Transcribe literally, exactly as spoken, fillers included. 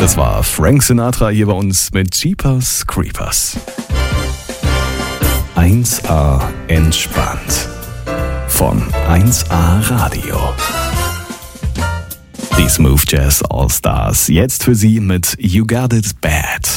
Das war Frank Sinatra hier bei uns mit Jeepers Creepers. eins A entspannt von eins A Radio. Die Smooth Jazz All Stars jetzt für Sie mit You Got It Bad.